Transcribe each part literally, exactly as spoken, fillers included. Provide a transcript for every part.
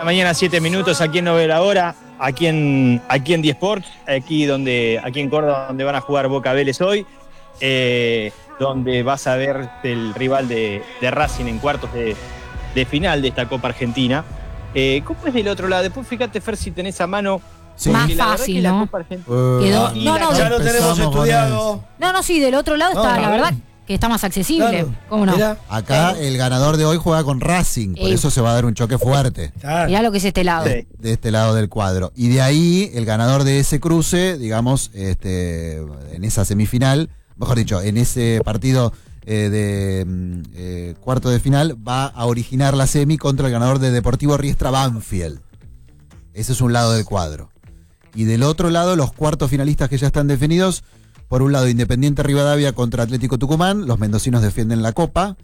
la mañana, siete minutos, aquí en Novela Hora, aquí en aquí en D Sports, aquí donde aquí en Córdoba, donde van a jugar Boca Vélez hoy, eh, donde vas a ver el rival de, de Racing en cuartos de, de final de esta Copa Argentina. Eh, ¿Cómo es del otro lado? Después fíjate, Fer, si tenés a mano. Sí. Más la fácil, la ¿no? Copa Argentina, Uh, Quedó- y no, la- no, Ya lo tenemos Empezamos con estudiado. No, no, sí, del otro lado está, No, la a verdad, ver. que está más accesible. Claro. ¿Cómo no? Mirá, Acá el ganador de hoy juega con Racing, por Eh. eso se va a dar un choque fuerte claro. Mirá lo que es este lado. Sí. de este lado del cuadro. Y de ahí, el ganador de ese cruce, digamos, este, en esa semifinal, mejor dicho, en ese partido eh, de mm, eh, cuarto de final, va a originar la semi contra el ganador de Deportivo Riestra Banfield. Ese es un lado del cuadro. Y del otro lado, los cuartos finalistas que ya están definidos. Por un lado, Independiente Rivadavia contra Atlético Tucumán. Los mendocinos defienden la Copa.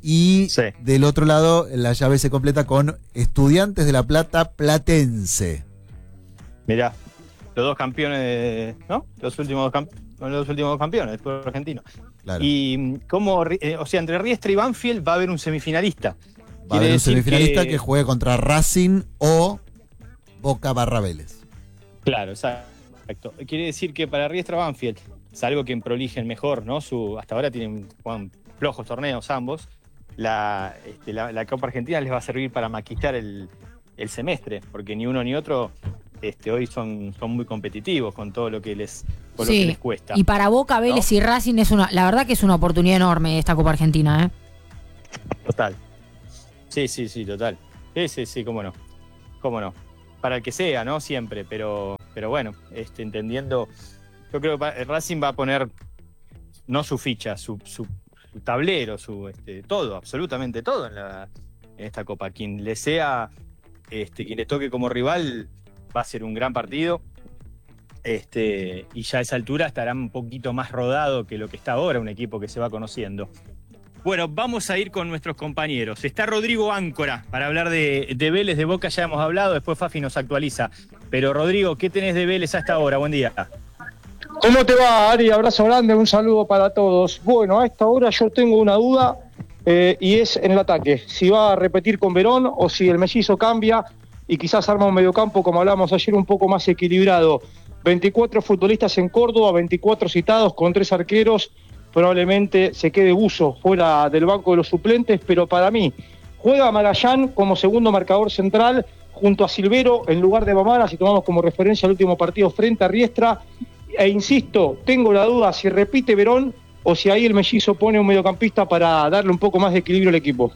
Y Sí. del otro lado, la llave se completa con Estudiantes de La Plata Platense. Mirá, los dos campeones, ¿no? Los últimos, camp- los últimos campeones del fútbol argentino. Claro. Y como, eh, o sea, entre Riestra y Banfield va a haber un semifinalista. Va a Quiere haber un decir semifinalista que... que- juegue contra Racing o Boca barra Vélez. Claro, exacto. Quiere decir que para Riestra Banfield, salvo que prolijen mejor, ¿no? Su, hasta ahora tienen juegan flojos torneos ambos. La, este, la, la Copa Argentina les va a servir para maquillar el, el semestre, porque ni uno ni otro este, hoy son, son muy competitivos con todo lo que les, con lo Sí. que les cuesta. Y para Boca, Vélez y Racing es una, la verdad que es una oportunidad enorme esta Copa Argentina, ¿eh? Total. Sí, sí, sí, total. Sí, sí, sí, cómo no. Cómo no. Para el que sea, ¿no? Siempre, pero, pero bueno, este, entendiendo. Yo creo que va- Racing va a poner no su ficha, su, su, su tablero, su este, todo, absolutamente todo en, la, en esta Copa. Quien le sea, este, quien le toque como rival, va a ser un gran partido. Este, y ya a esa altura estará un poquito más rodado que lo que está ahora, un equipo que se va conociendo. Bueno, vamos a ir con nuestros compañeros. Está Rodrigo Áncora para hablar de, de Vélez, de Boca, ya hemos hablado, después Fafi nos actualiza. Pero Rodrigo, ¿qué tenés de Vélez hasta ahora? Buen día. ¿Cómo te va, Ari? Abrazo grande, un saludo para todos. Bueno, a esta hora yo tengo una duda eh, y es en el ataque. Si va a repetir con Verón o si el mellizo cambia y quizás arma un mediocampo, como hablamos ayer, un poco más equilibrado. veinticuatro futbolistas en Córdoba, veinticuatro citados con tres arqueros. Probablemente se quede Buzo fuera del banco de los suplentes, pero para mí juega Magallán como segundo marcador central junto a Silvero en lugar de Mamara, si tomamos como referencia el último partido frente a Riestra. E insisto, tengo la duda si repite Verón o si ahí el mellizo pone un mediocampista para darle un poco más de equilibrio al equipo.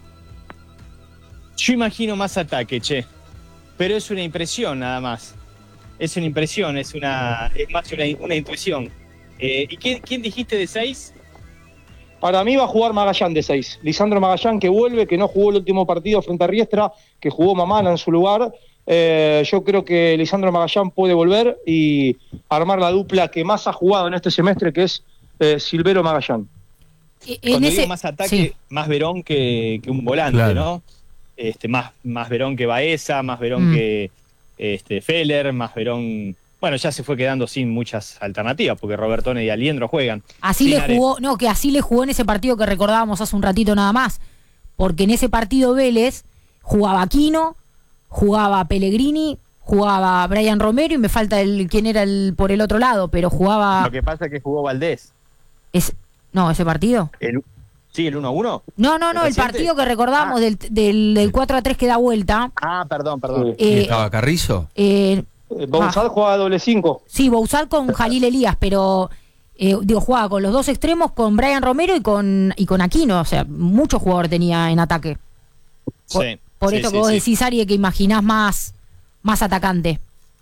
Yo imagino más ataque, che. Pero es una impresión nada más. Es una impresión, es una es más una, una intuición. Eh, ¿Y quién, quién dijiste de seis? Para mí va a jugar Magallán de seis. Lisandro Magallán, que vuelve, que no jugó el último partido frente a Riestra, que jugó Mamana en su lugar. Eh, yo creo que Lisandro Magallán puede volver y armar la dupla que más ha jugado en este semestre, que es eh, Silvero Magallán. E- En Cuando ese, digo más ataque, sí. más Verón que, que un volante, Claro. ¿no? Este, más, más Verón que Baeza, más Verón Mm. que este, Feller, más Verón. Bueno, ya se fue quedando sin muchas alternativas, porque Robertone y Aliendro juegan. Así Sin le Are- jugó, no, que así le jugó en ese partido que recordábamos hace un ratito nada más. Porque en ese partido Vélez jugaba Aquino, jugaba Pellegrini, jugaba Brian Romero y me falta el quién era el por el otro lado, pero jugaba Lo que pasa es que jugó Valdés. es no, ese partido. El, sí, el uno a uno. No, no, no, ¿El el reciente? partido que recordábamos del, del, del cuatro a tres que da vuelta. Ah, perdón, perdón. Sí. ¿Y Eh, estaba Carrizo? eh, Eh, Bauzal juega doble cinco. sí, Bouzal con Jalil Elías, pero eh, digo, jugaba con los dos extremos, con Brian Romero y con y con Aquino, o sea, mucho jugador tenía en ataque. Por, Sí, por sí, esto sí, que vos sí. decís, Ari, que imaginás más, más atacante.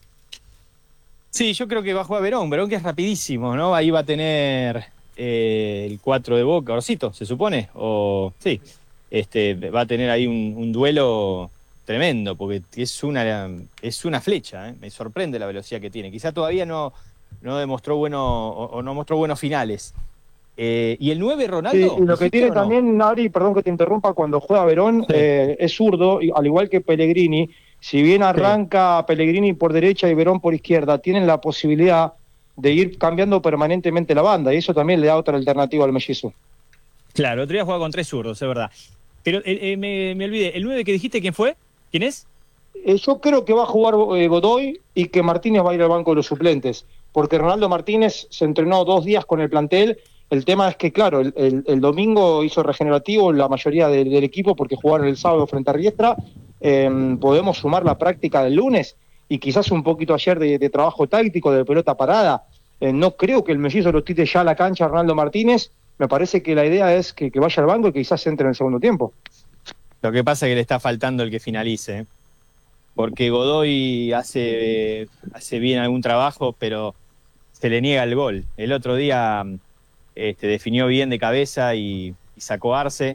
Sí, yo creo que va a jugar Verón. Verón que es rapidísimo, ¿no? Ahí va a tener eh, el cuatro de Boca, Orcito, se supone. O sí, este, va a tener ahí un, un duelo tremendo, porque es una, es una flecha, ¿eh? Me sorprende la velocidad que tiene. Quizá todavía no, no demostró bueno, o, o no mostró buenos finales. Eh, ¿Y el nueve, Sí, Ronaldo? y lo que ¿Dijiste tiene o no? también, Ari, perdón que te interrumpa, cuando juega Verón, Sí. eh, es zurdo, y- al igual que Pellegrini. Si bien arranca Pellegrini por derecha y Verón por izquierda, tienen la posibilidad de ir cambiando permanentemente la banda, y eso también le da otra alternativa al mellizo. Claro, otro día jugaba con tres zurdos, es verdad. Pero eh, eh, me, me olvidé, ¿el nueve que dijiste quién fue? ¿Quién es? eh, yo creo que va a jugar eh, Godoy y que Martínez va a ir al banco de los suplentes, porque Ronaldo Martínez se entrenó dos días con el plantel. El tema es que, claro, el, el, el domingo hizo regenerativo la mayoría de, del equipo porque jugaron el sábado frente a Riestra. Eh, podemos sumar la práctica del lunes y quizás un poquito ayer de, de trabajo táctico, de pelota parada. Eh, no creo que el mellizo lo tire ya a la cancha Ronaldo Martínez. Me parece que la idea es que, que vaya al banco y que quizás entre en el segundo tiempo. Lo que pasa es que le está faltando el que finalice, ¿eh? Porque Godoy hace, hace bien algún trabajo, pero se le niega el gol. El otro día este, definió bien de cabeza y, y sacó Arce.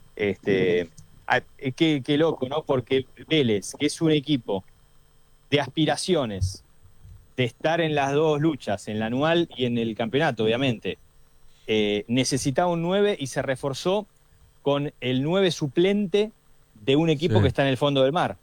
Este, a, qué, qué loco, ¿no? Porque Vélez, que es un equipo de aspiraciones, de estar en las dos luchas, en la anual y en el campeonato, obviamente, eh, necesitaba un nueve y se reforzó con el nueve suplente de un equipo sí. que está en el fondo del mar.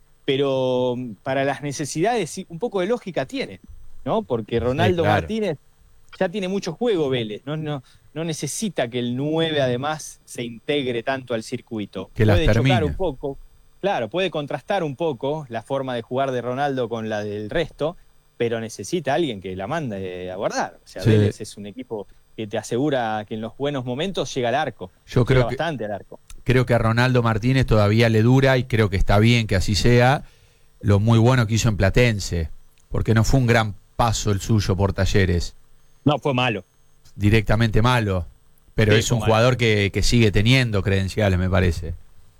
Pero para las necesidades un poco de lógica tiene, ¿no? Porque Ronaldo sí, claro. Martínez ya tiene mucho juego Vélez, ¿no? No, no necesita que el nueve además se integre tanto al circuito. Que puede las chocar un poco, claro, puede contrastar un poco la forma de jugar de Ronaldo con la del resto, pero necesita a alguien que la mande a guardar. O sea, sí. Vélez es un equipo que te asegura que en los buenos momentos llega al arco. Yo creo llega que, bastante al arco. Creo que a Ronaldo Martínez todavía le dura, y creo que está bien que así sea, lo muy bueno que hizo en Platense, porque no fue un gran paso el suyo por Talleres. No, fue malo. Directamente malo, pero sí, es un jugador que, que sigue teniendo credenciales, me parece.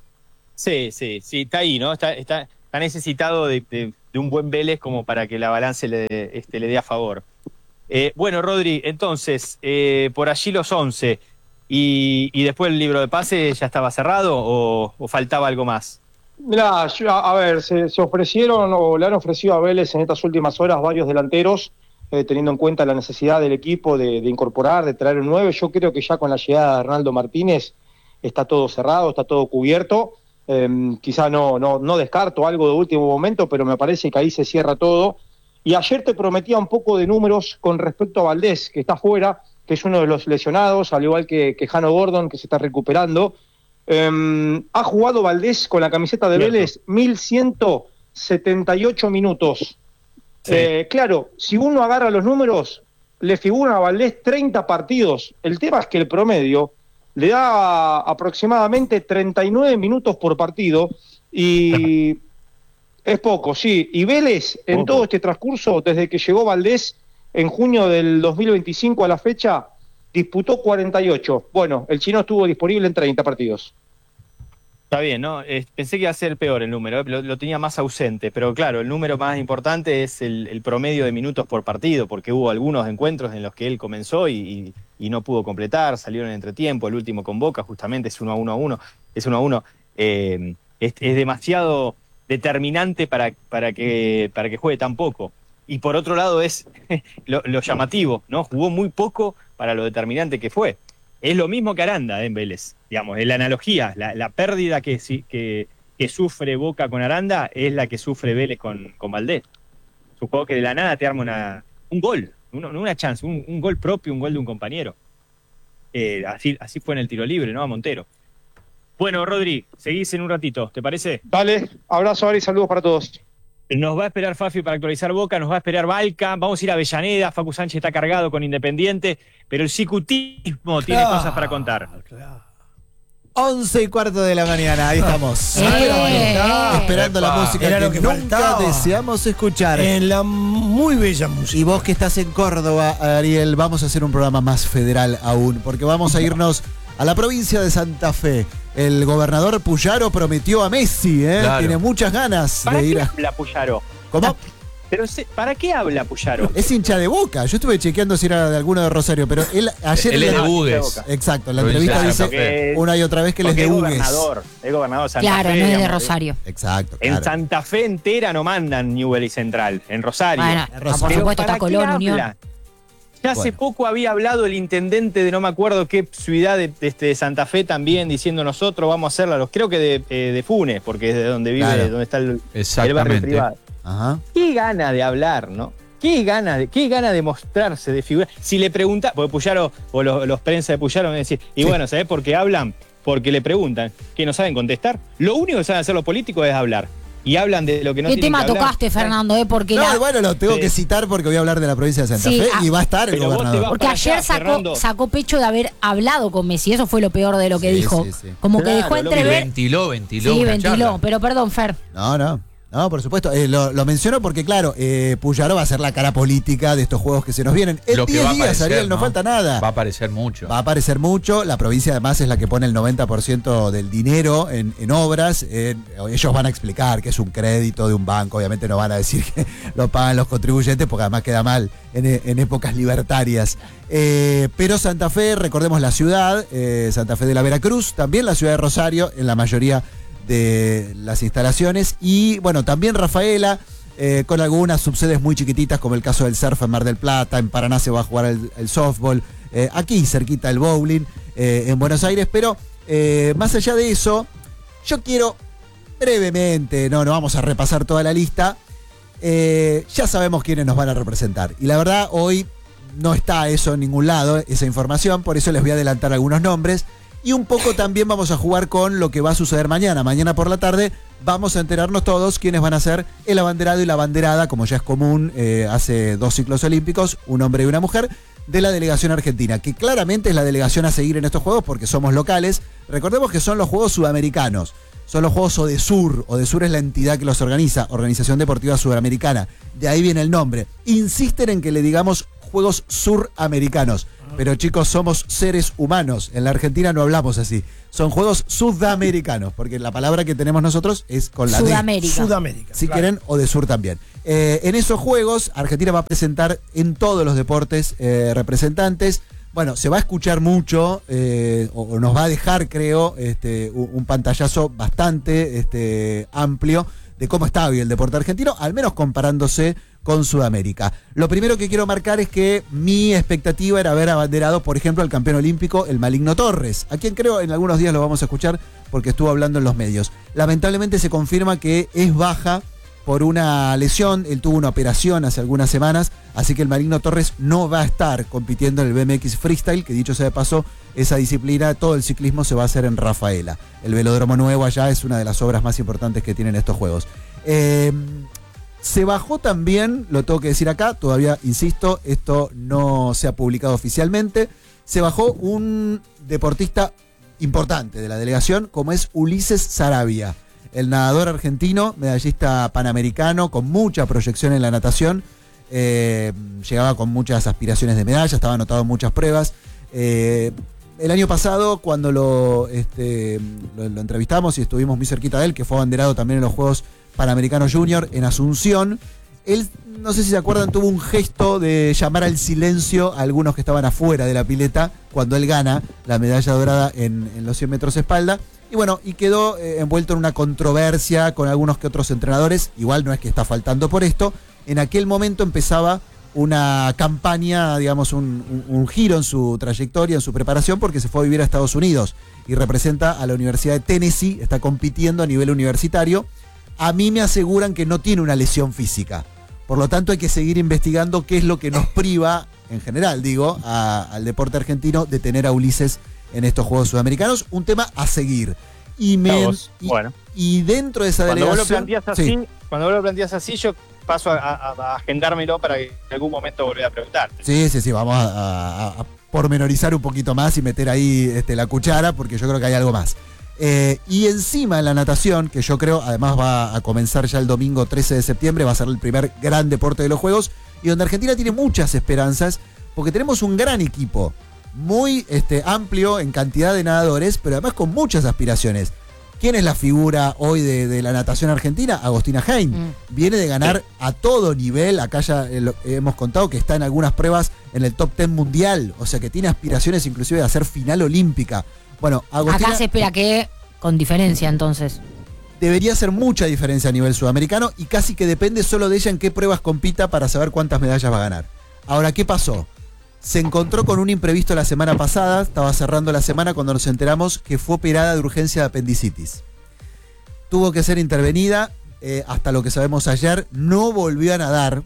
Sí, sí, sí, está ahí, ¿no? Está, está, está necesitado de, de, de un buen Vélez como para que la balance le, este, le dé a favor. Eh, bueno, Rodri, entonces, eh, por allí los once, y, y después el libro de pase ya estaba cerrado o, o faltaba algo más. Mirá, yo, a ver, se, se ofrecieron o le han ofrecido a Vélez en estas últimas horas varios delanteros, eh, teniendo en cuenta la necesidad del equipo de, de incorporar, de traer un nueve. Yo creo que ya con la llegada de Ronaldo Martínez está todo cerrado, está todo cubierto. Eh, quizá no, no, no descarto algo de último momento, pero me parece que ahí se cierra todo. Y ayer te prometía un poco de números con respecto a Valdés, que está fuera, que es uno de los lesionados, al igual que, que Jano Gordon, que se está recuperando. Eh, ha jugado Valdés con la camiseta de Vélez mil ciento setenta y ocho minutos. Sí. Eh, claro, si uno agarra los números, le figuran a Valdés treinta partidos. El tema es que el promedio le da aproximadamente treinta y nueve minutos por partido y es poco, sí. Y Vélez, en poco. Todo este transcurso, desde que llegó Valdés en junio del dos mil veinticinco a la fecha, disputó cuarenta y ocho. Bueno, el chino estuvo disponible en treinta partidos. Está bien, ¿no? Eh, pensé que iba a ser peor el número, lo, lo tenía más ausente, pero claro, el número más importante es el, el promedio de minutos por partido, porque hubo algunos encuentros en los que él comenzó y, y, y no pudo completar, salieron en entretiempo, el último con Boca justamente es uno a uno a uno, es uno a uno, eh, es, es demasiado determinante para, para, que, para que juegue tan poco. Y por otro lado es lo, lo llamativo, ¿no? Jugó muy poco para lo determinante que fue. Es lo mismo que Aranda en Vélez, digamos, en la analogía, la, la pérdida que, que, que sufre Boca con Aranda es la que sufre Vélez con, con Valdés. Supongo que de la nada te arma una, un gol, una, una chance, un, un gol propio, un gol de un compañero. Eh, así, así fue en el tiro libre, ¿no? A Montero. Bueno, Rodri, seguís en un ratito, ¿te parece? Dale, abrazo, Ari, saludos para todos. Nos va a esperar Fafi para actualizar Boca, nos va a esperar Balca, vamos a ir a Avellaneda, Facu Sánchez está cargado con Independiente, pero el cicutismo tiene claro, cosas para contar. Claro. Once y cuarto de la mañana, ahí estamos. Eh, Esperando Epa. la música Era que, lo que nunca faltaba. deseamos escuchar. En la muy bella música. Y vos que estás en Córdoba, Ariel, vamos a hacer un programa más federal aún, porque vamos a irnos a la provincia de Santa Fe. El gobernador Puyaro prometió a Messi, ¿eh? Claro. Tiene muchas ganas ¿Para de ir a... qué habla Puyaro? ¿Cómo? Pero ¿para qué habla Puyaro? Es hincha de Boca. Yo estuve chequeando si era de alguno de Rosario, pero él ayer... Él es de Bugues. Exacto, en la entrevista claro, dice una y otra vez que él es de Bugues. Es gobernador, es gobernador de Santa claro, Fe. Claro, no es de digamos, Rosario. Exacto, claro. En Santa Fe entera no mandan Newell y Central, en Rosario. Bueno, Rosario. Por supuesto está Colón, Unión. Ya hace bueno. poco había hablado el intendente de no me acuerdo qué ciudad de, de, de Santa Fe también, diciendo nosotros vamos a hacerla, los, creo que de, eh, de Funes, porque es de donde vive, claro. donde está el, el barrio privado. Ajá. Qué gana de hablar, ¿no? Qué gana de, qué gana de mostrarse, de figurar. Si le pregunta, porque Puyaro, o los, los prensa de Puyaro me decían, y sí. bueno, ¿sabés por qué hablan? Porque le preguntan, que no saben contestar. Lo único que saben hacer los políticos es hablar. y hablan de lo que no ¿Qué tienen tema que hablar. tocaste, Fernando? Eh? Porque, No, la- bueno, lo tengo Sí. que citar porque voy a hablar de la provincia de Santa Sí, Fe ah, y va a estar el pero vos te gobernador. vas- porque para ayer allá, sacó, Fernando. sacó pecho de haber hablado con Messi. Eso fue lo peor de lo que Sí, dijo. sí, sí. Como que Claro, dejó lo que entrever. Ventiló, ventiló. Sí, una ventiló. charla. Pero perdón, Fer. No, no. No, por supuesto. Eh, lo, lo menciono porque, claro, eh, Puyaro va a ser la cara política de estos juegos que se nos vienen. En Lo que va diez a días, aparecer, Ariel, no, ¿no? falta nada. Va a aparecer mucho. Va a aparecer mucho. La provincia, además, es la que pone el noventa por ciento del dinero en, en obras. En- ellos van a explicar que es un crédito de un banco. Obviamente no van a decir que lo pagan los contribuyentes, porque además queda mal en, en épocas libertarias. Eh, pero Santa Fe, recordemos la ciudad, eh, Santa Fe de la Veracruz, también la ciudad de Rosario, en la mayoría de las instalaciones. Y bueno, también Rafaela, eh, con algunas subsedes muy chiquititas, como el caso del surf en Mar del Plata. En Paraná se va a jugar el, el softball, eh, aquí cerquita el bowling, eh, en Buenos Aires. Pero eh, más allá de eso, yo quiero brevemente, no, no vamos a repasar toda la lista, eh, ya sabemos quiénes nos van a representar. Y la verdad, hoy no está eso en ningún lado, esa información, por eso les voy a adelantar algunos nombres. Y un poco también vamos a jugar con lo que va a suceder mañana. Mañana por la tarde vamos a enterarnos todos quiénes van a ser el abanderado y la abanderada, como ya es común, eh, hace dos ciclos olímpicos, un hombre y una mujer, de la delegación argentina, que claramente es la delegación a seguir en estos juegos porque somos locales. Recordemos que son los Juegos Sudamericanos, son los Juegos ODESUR. ODESUR es la entidad que los organiza, Organización Deportiva Sudamericana. De ahí viene el nombre. Insisten en que le digamos Juegos Suramericanos. Pero chicos, somos seres humanos. En la Argentina no hablamos así. Son Juegos Sudamericanos, porque la palabra que tenemos nosotros es con la D. Sudamérica. Sudamérica. Si claro. quieren, o de sur también. Eh, en esos juegos, Argentina va a presentar en todos los deportes eh, representantes. Bueno, se va a escuchar mucho, eh, o, o nos va a dejar, creo, este, un, un pantallazo bastante este, amplio de cómo está hoy el deporte argentino, al menos comparándose con Sudamérica. Lo primero que quiero marcar es que mi expectativa era haber abanderado, por ejemplo, al campeón olímpico, el Maligno Torres, a quien creo en algunos días lo vamos a escuchar porque estuvo hablando en los medios. Lamentablemente se confirma que es baja por una lesión. Él tuvo una operación hace algunas semanas, así que el Maligno Torres no va a estar compitiendo en el B M X Freestyle, que dicho sea de paso, esa disciplina, todo el ciclismo se va a hacer en Rafaela. El velódromo nuevo allá es una de las obras más importantes que tienen estos juegos. Eh, se bajó también, lo tengo que decir acá, todavía insisto, esto no se ha publicado oficialmente, se bajó un deportista importante de la delegación, como es Ulises Sarabia, el nadador argentino, medallista panamericano, con mucha proyección en la natación. Eh, llegaba con muchas aspiraciones de medalla, estaba anotado en muchas pruebas. Eh, el año pasado, cuando lo, este, lo, lo entrevistamos y estuvimos muy cerquita de él, que fue abanderado también en los Juegos Panamericanos Junior en Asunción, él, no sé si se acuerdan, tuvo un gesto de llamar al silencio a algunos que estaban afuera de la pileta cuando él gana la medalla dorada en, en los cien metros espalda. Y bueno, y quedó eh, envuelto en una controversia con algunos que otros entrenadores. Igual no es que está faltando por esto. En aquel momento empezaba una campaña, digamos, un, un, un giro en su trayectoria, en su preparación, porque se fue a vivir a Estados Unidos y representa a la Universidad de Tennessee, está compitiendo a nivel universitario. A mí me aseguran que no tiene una lesión física. Por lo tanto, hay que seguir investigando qué es lo que nos priva, en general, digo, a, al deporte argentino de tener a Ulises en estos Juegos Sudamericanos. Un tema a seguir. Y, me, Vamos, y, bueno. y dentro de esa Cuando vos lo delegación... planteás así, sí. cuando vos lo planteás así, yo paso a, a- a agendármelo para que en algún momento volver a preguntar. Sí, sí, sí, vamos a, a- a pormenorizar un poquito más y meter ahí este, la cuchara, porque yo creo que hay algo más. Eh, y encima en la natación, que yo creo además va a comenzar ya el domingo trece de septiembre, va a ser el primer gran deporte de los Juegos, y donde Argentina tiene muchas esperanzas, porque tenemos un gran equipo, muy este, amplio en cantidad de nadadores, pero además con muchas aspiraciones. ¿Quién es la figura hoy de, de la natación argentina? Agostina Hein. Mm. Viene de ganar a todo nivel. Acá ya eh, lo- hemos contado que está en algunas pruebas en el top diez mundial. O sea que tiene aspiraciones inclusive de hacer final olímpica. Bueno, Agostina Acá se espera que, con diferencia entonces. debería hacer mucha diferencia a nivel sudamericano y casi que depende solo de ella en qué pruebas compita para saber cuántas medallas va a ganar. Ahora, ¿qué pasó? Se encontró con un imprevisto la semana pasada, estaba cerrando la semana cuando nos enteramos que fue operada de urgencia de apendicitis. Tuvo que ser intervenida, eh, hasta lo que sabemos ayer, no volvió a nadar,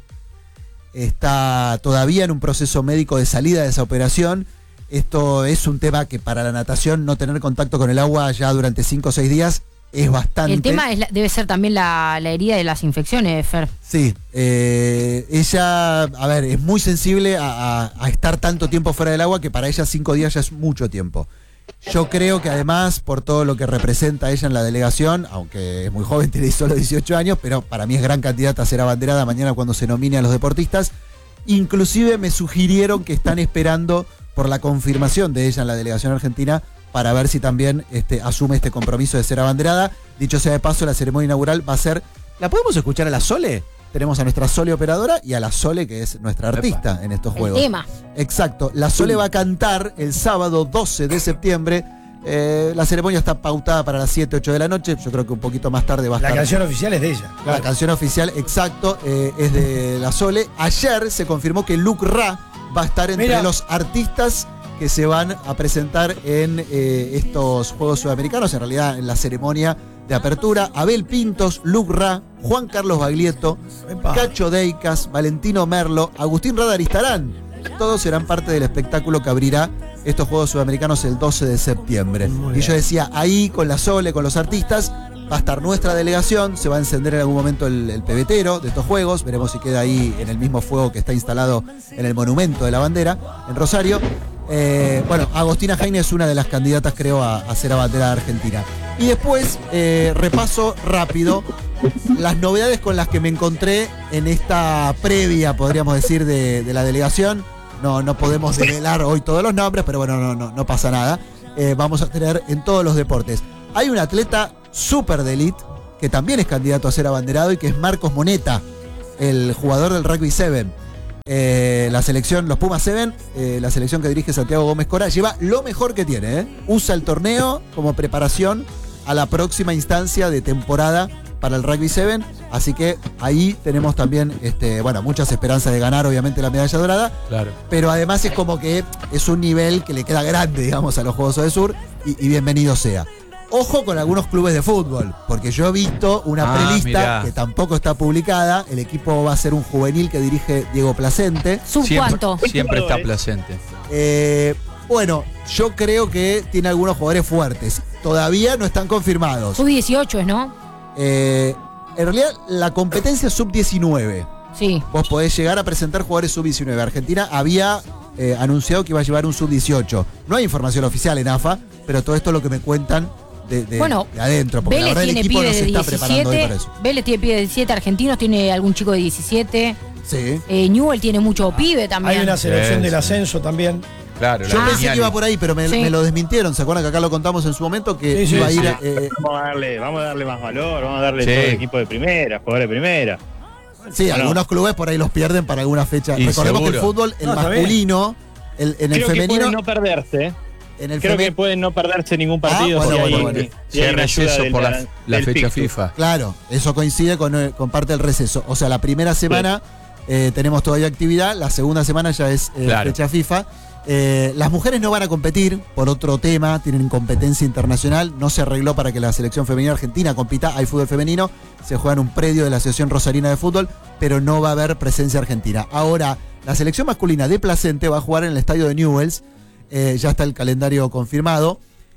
está todavía en un proceso médico de salida de esa operación. Esto es un tema que para la natación, no tener contacto con el agua ya durante cinco o seis días es bastante. El tema es la- debe ser también la, la herida de las infecciones, Fer. Sí, eh, ella, a ver, es muy sensible a, a- a estar tanto tiempo fuera del agua que para ella cinco días ya es mucho tiempo. Yo creo que además, por todo lo que representa ella en la delegación, aunque es muy joven, tiene solo dieciocho años, pero para mí es gran candidata a ser abanderada mañana cuando se nomine a los deportistas. Inclusive me sugirieron que están esperando por la confirmación de ella en la delegación argentina para ver si también este, asume este compromiso de ser abanderada. Dicho sea de paso, la ceremonia inaugural va a ser... ¿La podemos escuchar a la Sole? Tenemos a nuestra Sole operadora y a la Sole, que es nuestra artista en estos El juegos. tema. Exacto. La Sole va a cantar el sábado doce de septiembre. Eh, la ceremonia está pautada para las siete, ocho de la noche. Yo creo que un poquito más tarde va a La estar... canción oficial es de ella. La canción oficial, exacto, eh, es de la Sole. Ayer se confirmó que Luke Ra va a estar entre Mira. los artistas que se van a presentar en eh, estos Juegos Sudamericanos, en realidad en la ceremonia de apertura. Abel Pintos, Luke Ra, Juan Carlos Baglietto, Epa. Cacho Deicas, Valentino Merlo, Agustín Radaristarán. Todos serán parte del espectáculo que abrirá estos Juegos Sudamericanos el doce de septiembre. Muy Y yo bien. decía, ahí con la Sole, con los artistas, va a estar nuestra delegación, se va a encender en algún momento el, el pebetero de estos juegos, veremos si queda ahí en el mismo fuego que está instalado en el monumento de la bandera, en Rosario. Eh, bueno, Agostina Jaime es una de las candidatas, creo, a, a ser abanderada argentina. Y después, eh, repaso rápido las novedades con las que me encontré en esta previa, podríamos decir, de, de la delegación. No, no podemos develar hoy todos los nombres, pero bueno, no, no, no pasa nada. Eh, vamos a tener en todos los deportes. Hay un atleta súper de elite que también es candidato a ser abanderado y que es Marcos Moneta, el jugador del Rugby siete. Eh, la selección, los Pumas siete, eh, la selección que dirige Santiago Gómez Cora, lleva lo mejor que tiene. ¿eh? Usa el torneo como preparación a la próxima instancia de temporada para el Rugby siete. Así que ahí tenemos también este, bueno, muchas esperanzas de ganar, obviamente, la medalla dorada. Claro. Pero además es como que es un nivel que le queda grande, digamos, a los Juegos del Sur y, y bienvenido sea. Ojo con algunos clubes de fútbol, porque yo he visto una Ah, prelista mirá. que tampoco está publicada. El equipo va a ser un juvenil que dirige Diego Placente. ¿Sub Siempre, cuánto? siempre está Jugadores. Placente. Eh, bueno, yo creo que tiene algunos jugadores fuertes. Todavía no están confirmados. Sub dieciocho es, ¿no? Eh, en realidad, la competencia es sub diecinueve. Sí. Vos podés llegar a presentar jugadores sub diecinueve. Argentina había eh, anunciado que iba a llevar un sub dieciocho. No hay información oficial en A F A, pero todo esto es lo que me cuentan de, de- Bueno, de adentro. Porque la Vélez verdad el tiene equipo no pibes se de está preparando hoy para diecisiete. eso. Vélez tiene pibes de diecisiete argentinos, tiene algún chico de diecisiete. Sí. Eh, Newell tiene mucho pibe también. Hay una selección Sí, del sí. ascenso también. Claro. Yo la pensé Viñali. que iba por ahí, pero me, Sí. me lo desmintieron. ¿Se acuerdan que acá lo contamos en su momento? Que Sí, sí, iba a ir. sí. eh, Vamos a darle, vamos a darle más valor, vamos a darle Sí. todo el equipo de primera, jugadores de primera. sí, Bueno. algunos clubes por ahí los pierden para alguna fecha. Y Recordemos que el seguro. fútbol, el No, está bien. masculino, el, en el Creo que femenino. pueden no perderse, ¿eh? En el Creo que femenino. pueden no perderse ningún partido. Ah, bueno, si bueno, hay, bueno. si Si hay hay una ayuda receso del- por la, la del fecha Pictus. FIFA. Claro, eso coincide con, eh, con parte del receso. O sea, la primera semana eh, tenemos todavía actividad, la segunda semana ya es eh, Claro. fecha FIFA. Eh, las mujeres no van a competir por otro tema, tienen competencia internacional, no se arregló para que la selección femenina argentina compita, hay fútbol femenino, se juega en un predio de la Asociación Rosarina de Fútbol, pero no va a haber presencia argentina. Ahora, la selección masculina de Placente va a jugar en el estadio de Newell's, eh, ya está el calendario confirmado.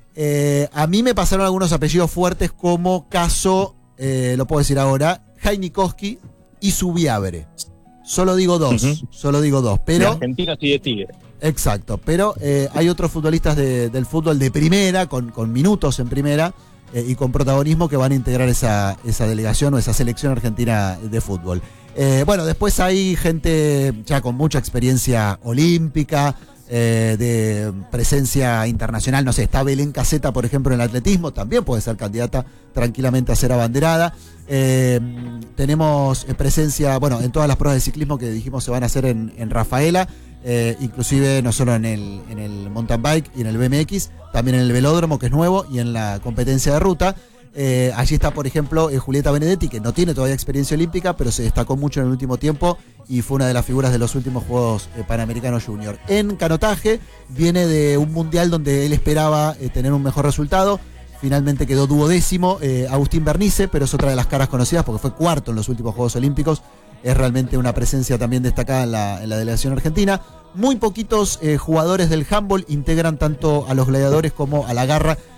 Eh, a mí me pasaron algunos apellidos fuertes como caso, eh, lo puedo decir ahora, Jainikowski y Subiabre. Solo digo dos, Ujú. solo digo dos, De pero... argentinos y de Tigre. Exacto, pero eh, hay otros futbolistas de- del fútbol de primera, con, con minutos en primera eh, y con protagonismo que van a integrar esa, esa delegación o esa selección argentina de fútbol. Eh, bueno, después hay gente ya con mucha experiencia olímpica, eh, de presencia internacional, no sé, está Belén Caseta, por ejemplo, en el atletismo, también puede ser candidata tranquilamente a ser abanderada. Eh, tenemos eh, presencia, bueno, en todas las pruebas de ciclismo que dijimos se van a hacer en, en Rafaela, eh, inclusive no solo en el, en el mountain bike y en el B M X, también en el velódromo, que es nuevo, y en la competencia de ruta. Eh, allí está, por ejemplo, eh, Julieta Benedetti, que no tiene todavía experiencia olímpica, pero se destacó mucho en el último tiempo y fue una de las figuras de los últimos Juegos eh, Panamericanos Junior. En canotaje viene de un mundial donde él esperaba eh, tener un mejor resultado. Finalmente quedó duodécimo eh, Agustín Bernice, pero es otra de las caras conocidas porque fue cuarto en los últimos Juegos Olímpicos. Es realmente una presencia también destacada en la, en la delegación argentina. Muy poquitos eh, jugadores del handball integran tanto a los gladiadores como a la garra,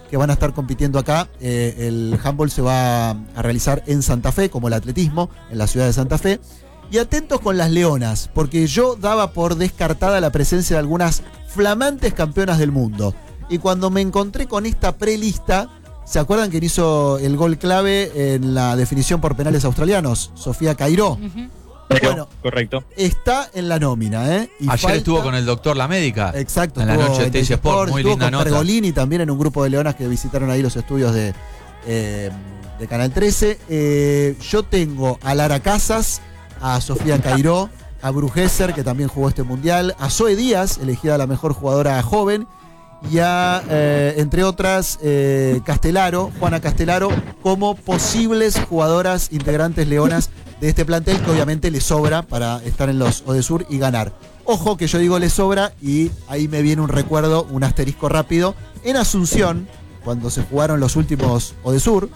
que van a estar compitiendo acá. Eh, el handball se va a realizar en Santa Fe, como el atletismo, en la ciudad de Santa Fe. Y atentos con las leonas, porque yo daba por descartada la presencia de algunas flamantes campeonas del mundo. Y cuando me encontré con esta prelista, ¿se acuerdan que hizo el gol clave en la definición por penales australianos? Sofía Cairó. Ujú. Bueno, correcto. Está en la nómina, ¿eh? Y Ayer falta- estuvo con el doctor La Médica. Exacto, en la estuvo noche de en Teis Teis Sport, muy estuvo linda con nota. Pergolini también en un grupo de leonas que visitaron ahí los estudios de, eh, de Canal trece. Eh, yo tengo a Lara Casas, a Sofía Cairó, a Brugesser, que también jugó este mundial, a Zoe Díaz, elegida la mejor jugadora joven, y a, eh, entre otras, eh, Castelaro, Juana Castelaro, como posibles jugadoras integrantes leonas de este plantel, que obviamente le sobra para estar en los Odesur y ganar. Ojo que yo digo le sobra, y ahí me viene un recuerdo, un asterisco rápido. En Asunción, cuando se jugaron los últimos Odesur,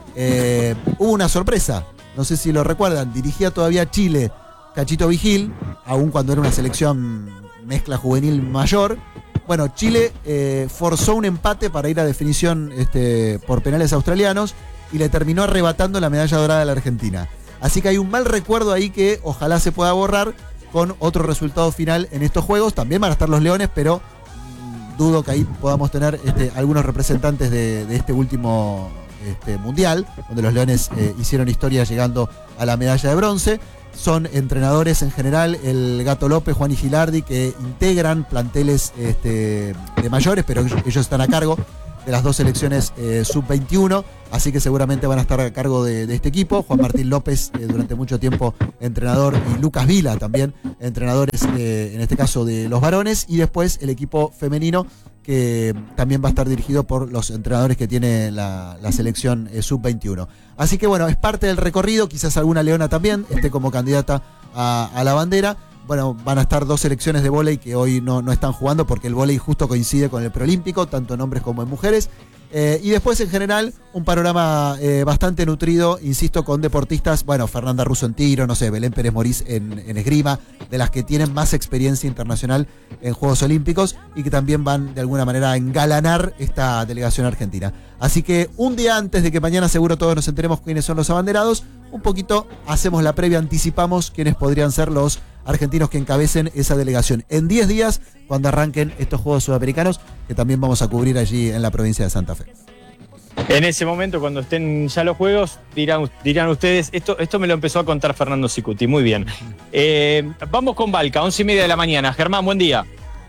eh, hubo una sorpresa. No sé si lo recuerdan, dirigía todavía Chile Cachito Vigil, aun cuando era una selección mezcla juvenil mayor. Bueno, Chile eh, forzó un empate para ir a definición este, por penales australianos y le terminó arrebatando la medalla dorada a la Argentina. Así que hay un mal recuerdo ahí que ojalá se pueda borrar con otro resultado final en estos juegos. También van a estar los Leones, pero mmm, dudo que ahí podamos tener este, algunos representantes de, de este último este, mundial, donde los Leones eh, hicieron historia llegando a la medalla de bronce. Son entrenadores en general, el Gato López, Juan y Gilardi, que integran planteles este, de mayores, pero ellos, ellos están a cargo de las dos selecciones eh, sub veintiuno, así que seguramente van a estar a cargo de, de este equipo. Juan Martín López, eh, durante mucho tiempo entrenador, y Lucas Vila también, entrenadores eh, en este caso de los varones, y después el equipo femenino, que también va a estar dirigido por los entrenadores que tiene la, la selección eh, sub veintiuno. Así que bueno, es parte del recorrido, quizás alguna leona también esté como candidata a, a la bandera. Bueno, van a estar dos selecciones de vóley que hoy no, no están jugando porque el vóley justo coincide con el preolímpico, tanto en hombres como en mujeres. Eh, y después, en general, un panorama eh, bastante nutrido, insisto, con deportistas, bueno, Fernanda Russo en tiro, no sé, Belén Pérez Morís en, en esgrima, de las que tienen más experiencia internacional en Juegos Olímpicos y que también van, de alguna manera, a engalanar esta delegación argentina. Así que un día antes de que mañana seguro todos nos enteremos quiénes son los abanderados, un poquito hacemos la previa, anticipamos quiénes podrían ser los argentinos que encabecen esa delegación en diez días, cuando arranquen estos Juegos Sudamericanos, que también vamos a cubrir allí en la provincia de Santa Fe. En ese momento, cuando estén ya los juegos, dirán, dirán ustedes, esto, esto me lo empezó a contar Fernando Sicuti, muy bien. Eh, vamos con Valca, once y media de la mañana. Germán, buen día.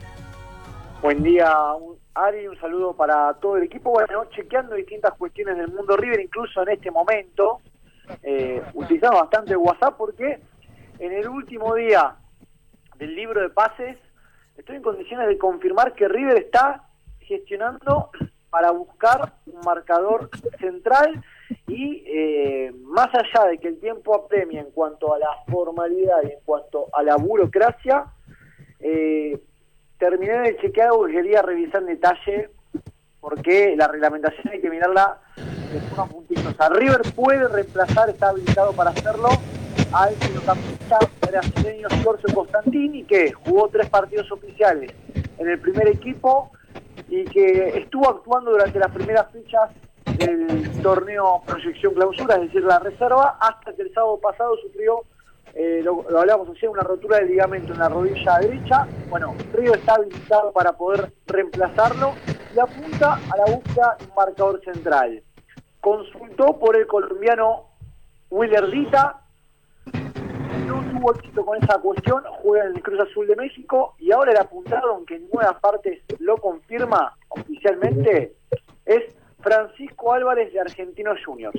Buen día, un- Ari, un saludo para todo el equipo. Bueno, chequeando distintas cuestiones del mundo River, incluso en este momento, eh, utilizamos bastante WhatsApp porque en el último día del libro de pases estoy en condiciones de confirmar que River está gestionando para buscar un marcador central y eh, más allá de que el tiempo apremia en cuanto a la formalidad y en cuanto a la burocracia, eh, terminé de chequear algo que quería revisar en detalle porque la reglamentación hay que mirarla de forma puntillosa. River puede reemplazar, está habilitado para hacerlo, al mediocampista brasileño Giorgio Costantini, que jugó tres partidos oficiales en el primer equipo y que estuvo actuando durante las primeras fechas del torneo Proyección Clausura, es decir, la reserva, hasta que el sábado pasado sufrió, eh, lo, lo hablábamos ayer, una rotura del ligamento en la rodilla derecha. Bueno, Río está habilitado para poder reemplazarlo y apunta a la búsqueda de un marcador central. Consultó por el colombiano Willer Dita, no tuvo éxito con esa cuestión, juega en el Cruz Azul de México y ahora el apuntado, aunque en nuevas partes lo confirma oficialmente, es Francisco Álvarez de Argentinos Juniors.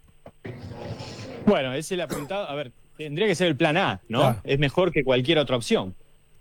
Bueno, es el apuntado, a ver, tendría que ser el plan A, ¿no? Claro. Es mejor que cualquier otra opción.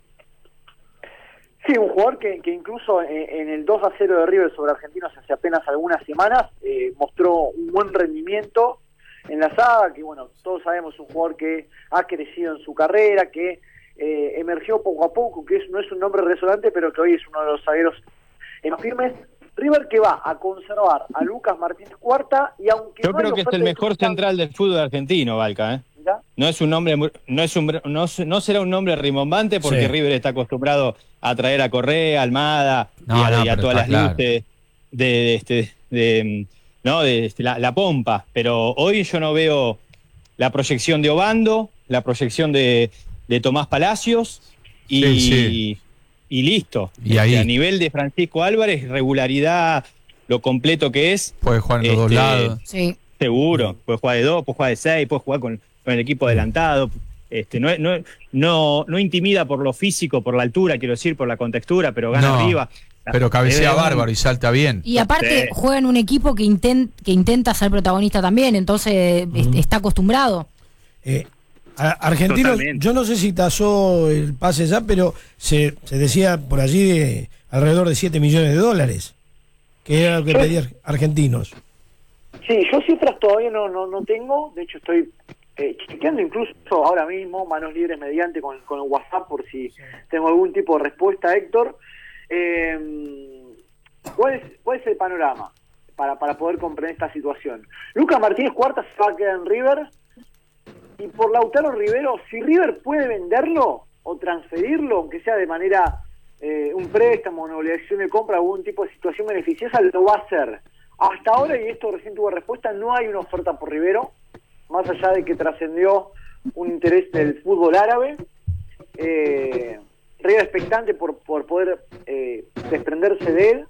Sí, un jugador que, que incluso en, en el dos a cero de River sobre Argentinos hace apenas algunas semanas eh, mostró un buen rendimiento en la saga, que bueno, todos sabemos, un jugador que ha crecido en su carrera, que eh, emergió poco a poco, que es, no es un nombre resonante, pero que hoy es uno de los zagueros en firmes. River que va a conservar a Lucas Martínez Cuarta y aunque Yo no creo hay que es oferta el mejor interesante- central del fútbol argentino, Valca, ¿eh? ¿Ya? No es un nombre, muy- no es un, no, no será un nombre rimbombante porque Sí. River está acostumbrado a traer a Correa, Almada No, y a, no, y a pero todas está las claro. luces. de, de, este, de, ¿no? de este, la, la pompa, pero hoy yo no veo la proyección de Obando, la proyección de, de Tomás Palacios y, Sí, sí. y listo. Y Este, ahí. a nivel de Francisco Álvarez, regularidad, lo completo que es. Puede jugar en los dos Este, lados. Sí. Seguro, puede jugar de dos, puede jugar de seis, puede jugar con, con el equipo adelantado. Este, no, no, no, no intimida por lo físico, por la altura, quiero decir, por la contextura, pero gana No, arriba. Pero cabecea Es un- bárbaro y salta bien. Y aparte Sí. juega en un equipo que, intent, que intenta ser protagonista también, entonces est- está acostumbrado. Eh, a- Argentinos, Totalmente. yo no sé si tasó el pase ya, pero se, se decía por allí de alrededor de siete millones de dólares, que era lo que Sí. pedía Argentinos. Sí, yo cifras todavía no, no, no tengo, de hecho estoy eh, chequeando incluso ahora mismo, manos libres mediante con, con el WhatsApp por si tengo algún tipo de respuesta, Héctor. Eh, ¿cuál, es, ¿Cuál es el panorama para, para poder comprender esta situación? Lucas Martínez Cuarta se va a quedar en River, y por Lautaro Rivero, si River puede venderlo o transferirlo, aunque sea de manera eh, un préstamo, una obligación de compra, algún tipo de situación beneficiosa, lo va a hacer. Hasta ahora, y esto recién tuvo respuesta, no hay una oferta por Rivero, más allá de que trascendió un interés del fútbol árabe. Eh, River expectante por, por poder eh, desprenderse de él.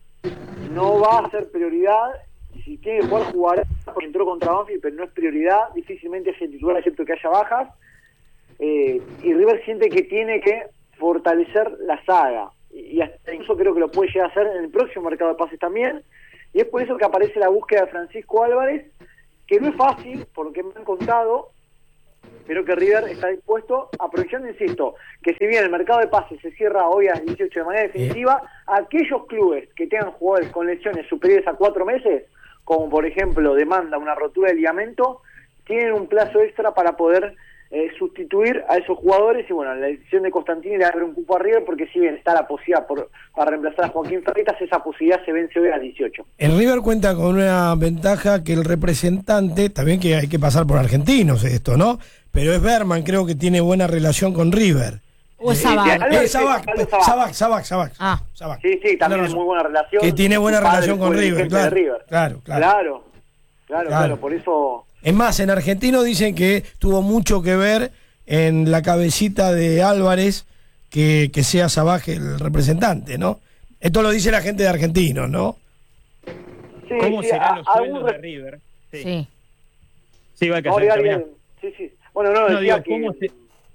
No va a ser prioridad. Si tiene que jugar, jugará, porque entró contra Banfield, pero no es prioridad. Difícilmente es el titular, excepto que haya bajas. Eh, y River siente que tiene que fortalecer la saga. Y hasta incluso creo que lo puede llegar a hacer en el próximo mercado de pases también. Y es por eso que aparece la búsqueda de Francisco Álvarez, que no es fácil, por lo que me han contado, pero que River está dispuesto, aprovechando, insisto, que si bien el mercado de pases se cierra hoy a las dieciocho de manera definitiva, aquellos clubes que tengan jugadores con lesiones superiores a cuatro meses, como por ejemplo demanda una rotura de ligamento, tienen un plazo extra para poder eh, sustituir a esos jugadores. Y bueno, la decisión de Constantini le abre un cupo a River, porque si bien está la posibilidad por, para reemplazar a Joaquín Freitas, esa posibilidad se vence hoy a las dieciocho. El River cuenta con una ventaja, que el representante, también que hay que pasar por argentinos esto, ¿no? Pero es Berman, creo que tiene buena relación con River. O es Eh, Sabag. Algo Eh, de- Sabac, algo de Sabac. Sabac, Sabac, Sabac. Ah. Sabac. Sí, sí, también Tiene es razón. muy buena relación. Que tiene buena Su padre relación con fue River, dirigente de claro, River. claro, claro. Claro, claro, Claro. claro, por eso... Es más, en argentino dicen que tuvo mucho que ver en la cabecita de Álvarez que, que sea Sabac el representante, ¿no? Esto lo dice la gente de Argentinos, ¿no? Sí, ¿Cómo sí, serán a- los algún sueldos de re- River? Sí, Sí. sí, va a No, hacer diga, terminar. diga, sí, sí. Bueno, no, No, decía digo, que... ¿cómo se-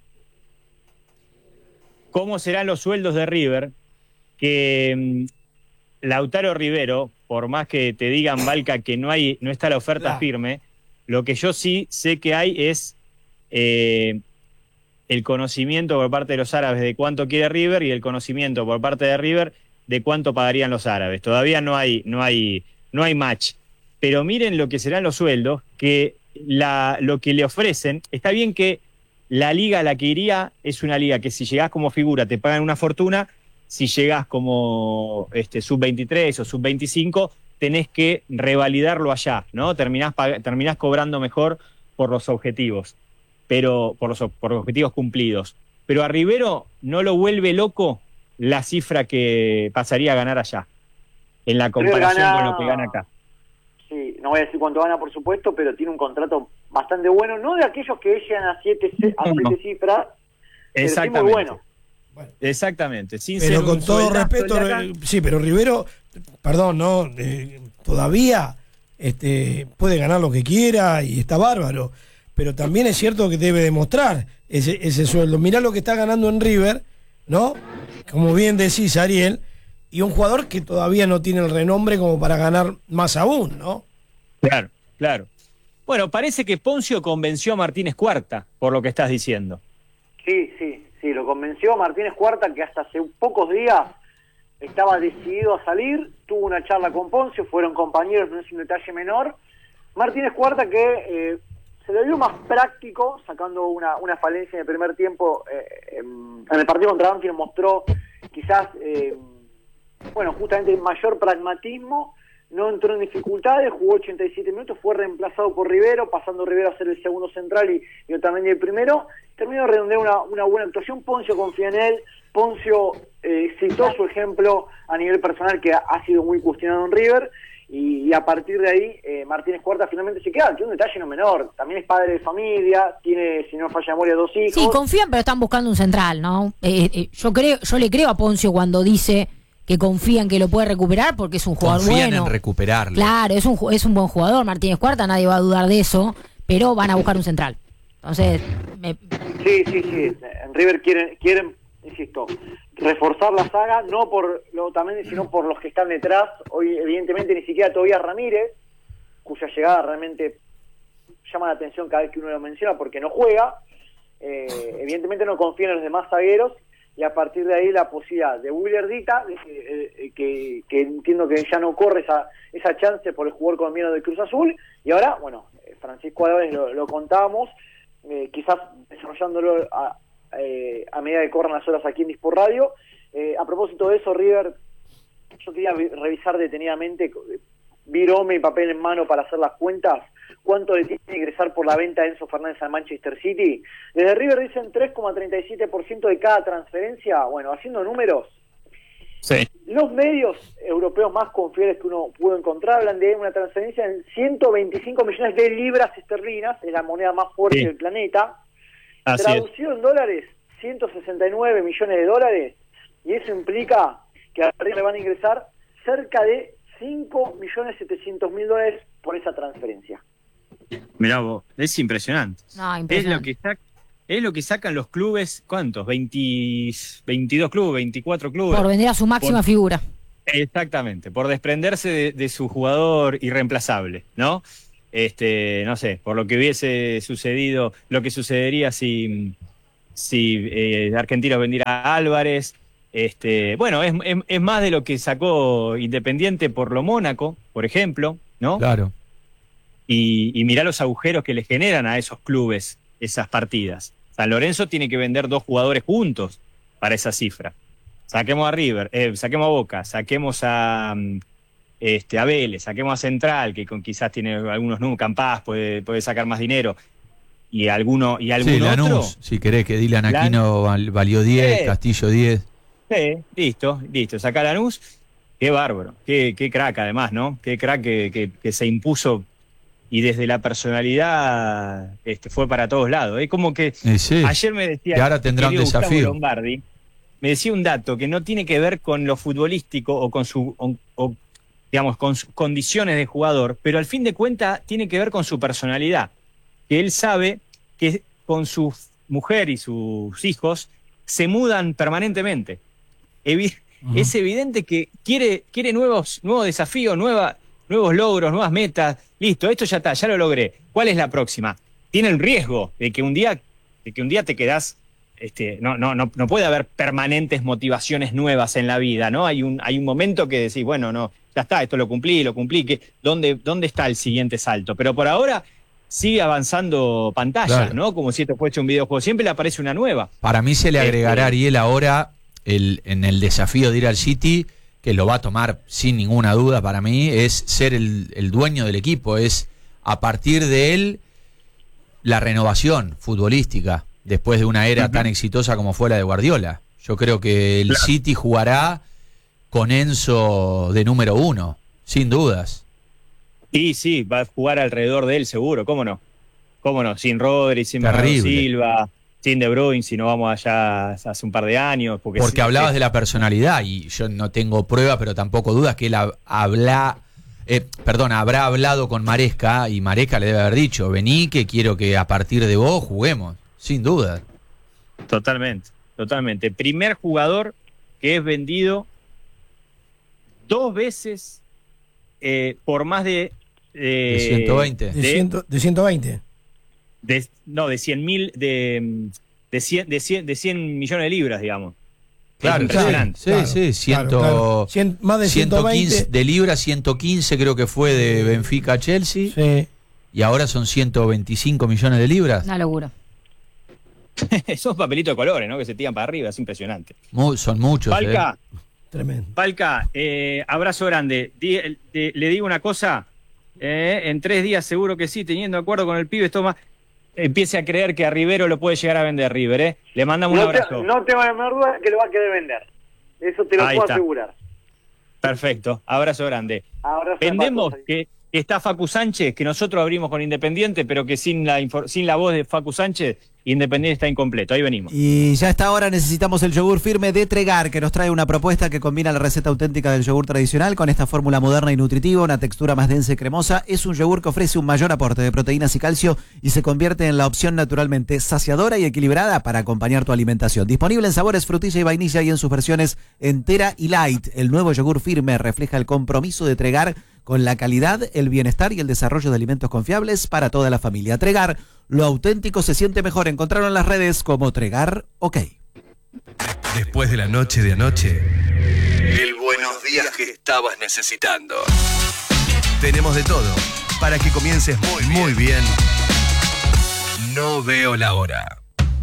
¿Cómo serán los sueldos de River? Que mm, Lautaro Rivero, por más que te digan, Valca, que no hay, no está la oferta Claro. firme, lo que yo sí sé que hay es eh, el conocimiento por parte de los árabes de cuánto quiere River, y el conocimiento por parte de River de cuánto pagarían los árabes. Todavía no hay, no hay, no hay match. Pero miren lo que serán los sueldos, que la, lo que le ofrecen, está bien que la liga a la que iría es una liga que si llegás como figura te pagan una fortuna, si llegás como este, sub veintitrés o sub veinticinco tenés que revalidarlo allá, ¿no? Terminás, pag- terminás cobrando mejor por los objetivos, pero por los, ob- por los objetivos cumplidos. Pero a Rivero no lo vuelve loco la cifra que pasaría a ganar allá, en la comparación gana- con lo que gana acá. Sí, no voy a decir cuánto gana, por supuesto, pero tiene un contrato bastante bueno, no de aquellos que llegan a siete, ce- a No, no. siete cifras, pero sí muy Exactamente. bueno. Exactamente. Sin ser Pero un con todo sueldazo respeto, de acá. eh, sí, pero Rivero, perdón, ¿no? Eh, todavía este, puede ganar lo que quiera y está bárbaro, pero también es cierto que debe demostrar ese, ese sueldo. Mirá lo que está ganando en River, ¿no? Como bien decís, Ariel, y un jugador que todavía no tiene el renombre como para ganar más aún, ¿no? Claro, claro. Bueno, parece que Poncio convenció a Martínez Cuarta, por lo que estás diciendo. Sí, sí, sí, lo convenció Martínez Cuarta, que hasta hace pocos días estaba decidido a salir, tuvo una charla con Poncio, fueron compañeros, no es un detalle menor. Martínez Cuarta que eh, se le vio más práctico, sacando una, una falencia en el primer tiempo, eh, en, en el partido contra Banfield mostró quizás, eh, bueno, justamente mayor pragmatismo, no entró en dificultades, jugó ochenta y siete minutos, fue reemplazado por Rivero, pasando Rivero a ser el segundo central y, y Otamendi el primero. Terminó de redondear una, una buena actuación. Poncio confía en él. Poncio eh, citó su ejemplo a nivel personal, que ha, ha sido muy cuestionado en River, y, y a partir de ahí eh, Martínez Cuarta finalmente se queda, que es un detalle no menor. También es padre de familia, tiene, si no falla memoria, dos hijos. Sí, confían, pero están buscando un central, ¿no? Eh, eh, yo creo, yo le creo a Poncio cuando dice que confían que lo puede recuperar, porque es un jugador Confían bueno. en recuperarlo. Claro, es un, ju- es un buen jugador, Martínez Cuarta, nadie va a dudar de eso, pero van a buscar un central. Entonces, me- Sí, sí, sí. En River quieren, quieren, insisto, reforzar la saga, no por lo Otamendi, sino por los que están detrás. Hoy, evidentemente, ni siquiera todavía Ramírez, cuya llegada realmente llama la atención cada vez que uno lo menciona porque no juega. Eh, evidentemente no confían en los demás zagueros, y a partir de ahí la posibilidad de Willardita, eh, que, que entiendo que ya no corre esa, esa chance por el jugador colombiano del Cruz Azul. Y ahora, bueno, Francisco Álvarez lo, lo contábamos, eh, quizás desarrollándolo a, eh, a medida que corran las horas aquí en Dispor Radio. Eh, a propósito de eso, River, yo quería vi- revisar detenidamente, viró mi papel en mano para hacer las cuentas, cuánto le tiene que ingresar por la venta de Enzo Fernández al Manchester City. Desde River dicen tres coma treinta y siete por ciento de cada transferencia. Bueno, haciendo números, Sí. los medios europeos más confiables que uno pudo encontrar hablan de una transferencia en ciento veinticinco millones de libras esterlinas, es la moneda más fuerte Sí. del planeta. Así es. Traducido en dólares, ciento sesenta y nueve millones de dólares, y eso implica que a River le van a ingresar cerca de cinco millones setecientos mil dólares por esa transferencia. Mirá vos, es impresionante. no, Es lo impresionante. que sac- es lo que sacan los clubes, ¿cuántos? veinte, veintidós clubes, veinticuatro clubes. Por vender a su máxima Por- figura. Exactamente, por desprenderse de, de su jugador irreemplazable, ¿no? Este, no sé, por lo que hubiese sucedido, lo que sucedería si, si eh, Argentinos vendiera a Álvarez. Este, bueno, es, es, es más de lo que sacó Independiente por lo Mónaco, por ejemplo, ¿no? Claro. Y, y mirá los agujeros que le generan a esos clubes esas partidas. San Lorenzo tiene que vender dos jugadores juntos para esa cifra. Saquemos a River, eh, saquemos a Boca, saquemos a, mm, este, a Vélez, saquemos a Central, que con, quizás tiene algunos números, Campás puede, puede sacar más dinero, y alguno y algún Sí, otro. Lanús, si querés que Dylan Lan- Aquino val- valió diez, Sí. Castillo diez. Sí, listo, listo. Saca a Lanús, qué bárbaro, qué, qué crack además, ¿no? Qué crack que, que, que se impuso y desde la personalidad este, fue para todos lados. Es como que Eh, sí. ayer me decía Y ahora tendrá un querido Gustavo desafío. Lombardi, me decía un dato que no tiene que ver con lo futbolístico o con su o, o, digamos con sus condiciones de jugador, pero al fin de cuentas tiene que ver con su personalidad, que él sabe que con su mujer y sus hijos se mudan permanentemente. Evi- Ujú. Es evidente que quiere quiere nuevos nuevos desafíos, nueva, nuevos logros, nuevas metas. Listo, esto ya está, ya lo logré. ¿Cuál es la próxima? Tiene el riesgo de que un día de que un día te quedás Este, no, no, no, no puede haber permanentes motivaciones nuevas en la vida, ¿no? Hay un, hay un momento que decís, bueno, no, ya está, esto lo cumplí, lo cumplí, que, ¿dónde, ¿dónde está el siguiente salto? Pero por ahora sigue avanzando pantallas, Claro. ¿no? Como si esto fuese un videojuego. Siempre le aparece una nueva. Para mí se le Este- agregará a Ariel ahora el, en el desafío de ir al City, que lo va a tomar sin ninguna duda para mí, es ser el, el dueño del equipo, es a partir de él la renovación futbolística, después de una era Ujú. tan exitosa como fue la de Guardiola. Yo creo que el Claro. City jugará con Enzo de número uno, sin dudas. Y sí, va a jugar alrededor de él seguro, ¿cómo no? ¿Cómo no? Sin Rodri, sin Bernardo Terrible. Silva, sin De Bruyne, si no vamos allá hace un par de años. Porque, Porque sí, hablabas sí. de la personalidad y yo no tengo prueba, pero tampoco dudas que él hab- habla, eh, perdón, habrá hablado con Maresca y Maresca le debe haber dicho, vení que quiero que a partir de vos juguemos, sin duda. Totalmente, totalmente. Primer jugador que es vendido dos veces eh, por más de... eh, De ciento veinte. De, De- ciento- de ciento veinte. de- no, de cien mil, de, de, cien, de, cien, de cien millones de libras, digamos. Claro, Es impresionante. sí, Claro, sí, ciento, claro, claro. Cien- más de ciento veinte. ciento quince de libras, ciento quince creo que fue de Benfica a Chelsea, Sí. y ahora son ciento veinticinco millones de libras. Una locura. Esos papelitos de colores, ¿no? Que se tiran para arriba, es impresionante. Mu- son muchos. Falca, eh. Tremendo. Palca, eh, abrazo grande. Di- de- le digo una cosa, eh, en tres días seguro que sí, teniendo acuerdo con el pibe, esto más, empiece a creer que a Rivero lo puede llegar a vender River, ¿eh? Le mandamos un No, te, abrazo. no tengo la menor duda que lo va a querer vender. Eso te lo Ahí puedo está. asegurar. Perfecto, abrazo grande. Abrazo de Vendemos paso. que está Facu Sánchez, que nosotros abrimos con Independiente, pero que sin la, infor- sin la voz de Facu Sánchez, Independiente está incompleto. Ahí venimos. Y ya a esta hora necesitamos el yogur firme de Tregar, que nos trae una propuesta que combina la receta auténtica del yogur tradicional con esta fórmula moderna y nutritiva, una textura más densa y cremosa. Es un yogur que ofrece un mayor aporte de proteínas y calcio y se convierte en la opción naturalmente saciadora y equilibrada para acompañar tu alimentación. Disponible en sabores frutilla y vainilla y en sus versiones entera y light. El nuevo yogur firme refleja el compromiso de Tregar con la calidad, el bienestar y el desarrollo de alimentos confiables para toda la familia. Tregar, lo auténtico se siente mejor. Encontraron en las redes como Tregar OK. Después de la noche de anoche, el buenos días que estabas necesitando. Tenemos de todo para que comiences muy bien. Muy bien. No veo la hora.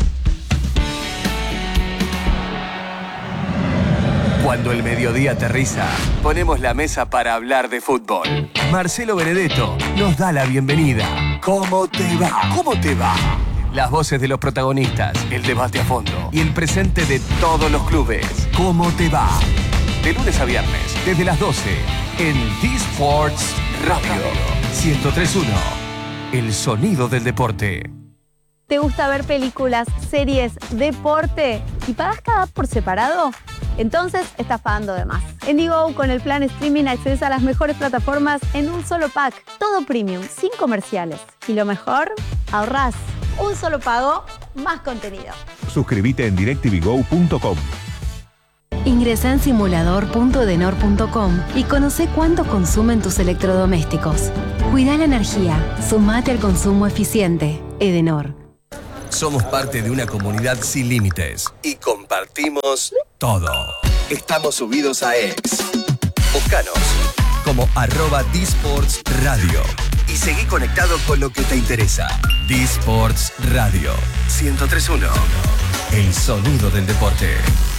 Cuando el mediodía aterriza, ponemos la mesa para hablar de fútbol. Marcelo Benedetto nos da la bienvenida. ¿Cómo te va? ¿Cómo te va? Las voces de los protagonistas, el debate a fondo y el presente de todos los clubes. ¿Cómo te va? De lunes a viernes, desde las doce, en D-Sports Radio. ciento tres punto uno. El sonido del deporte. ¿Te gusta ver películas, series, deporte y pagas cada app por separado? Entonces estás pagando de más. En Digo, con el plan streaming accedes a las mejores plataformas en un solo pack. Todo premium, sin comerciales. Y lo mejor, ahorrás. Un solo pago, más contenido. Suscríbete en directv go punto com. Ingresa en simulador punto edenor punto com y conoce cuánto consumen tus electrodomésticos. Cuida la energía, sumate al consumo eficiente. Edenor. Somos parte de una comunidad sin límites y compartimos todo. Estamos subidos a X. Búscanos como arroba D-Sports Radio y seguí conectado con lo que te interesa. D-Sports Radio ciento tres punto uno. El sonido del deporte.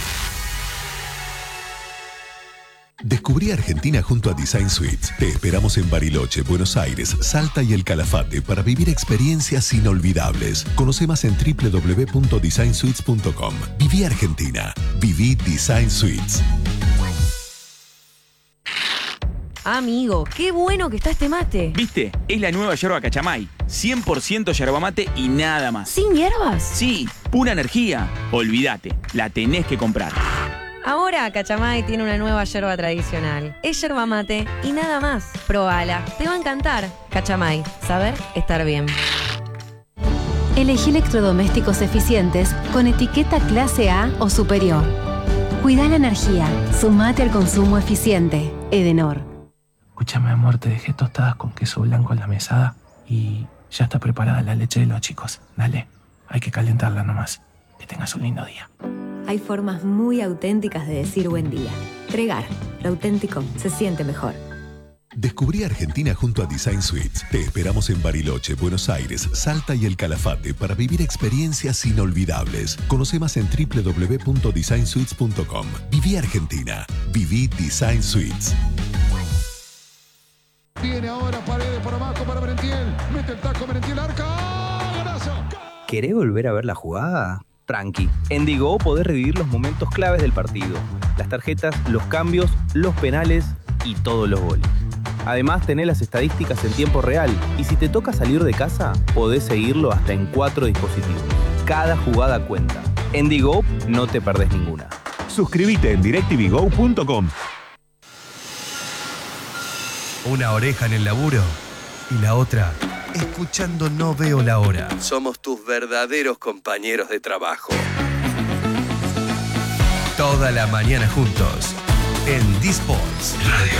Descubrí Argentina junto a Design Suites. Te esperamos en Bariloche, Buenos Aires, Salta y El Calafate para vivir experiencias inolvidables. Conoce más en doble u doble u doble u punto design suites punto com. Viví Argentina. Viví Design Suites. Amigo, qué bueno que está este mate. ¿Viste? Es la nueva yerba Cachamay. cien por ciento yerba mate y nada más. ¿Sin hierbas? Sí, pura energía. Olvídate, la tenés que comprar. Ahora Cachamay tiene una nueva yerba tradicional. Es yerba mate y nada más. Probala, te va a encantar. Cachamay, saber estar bien. Elegí electrodomésticos eficientes con etiqueta clase A o superior. Cuida la energía, sumate al consumo eficiente. Edenor. Escúchame, amor, te dejé tostadas con queso blanco en la mesada y ya está preparada la leche de los chicos. Dale, hay que calentarla nomás. Que tengas un lindo día. Hay formas muy auténticas de decir buen día. Tregar, lo auténtico se siente mejor. Descubrí Argentina junto a Design Suites. Te esperamos en Bariloche, Buenos Aires, Salta y El Calafate para vivir experiencias inolvidables. Conoce más en doble u doble u doble u punto design suites punto com. Viví Argentina. Viví Design Suites. Viene ahora Paredes por abajo para Merentiel. Mete el taco Merentiel, arca. ¡Golazo! ¿Querés volver a ver la jugada? Tranqui. En Digo podés revivir los momentos claves del partido. Las tarjetas, los cambios, los penales y todos los goles. Además, tenés las estadísticas en tiempo real y si te toca salir de casa, podés seguirlo hasta en cuatro dispositivos. Cada jugada cuenta. En Digo no te perdés ninguna. Suscríbete en directv go punto com. Una oreja en el laburo y la otra escuchando No Veo la Hora. Somos tus verdaderos compañeros de trabajo. Toda la mañana juntos en D-Sports Radio.